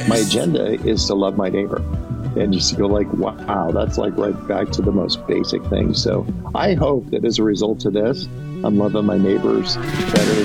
my agenda is to love my neighbor. And just go like, wow, that's like right back to the most basic things. So I hope that as a result of this, I'm loving my neighbors better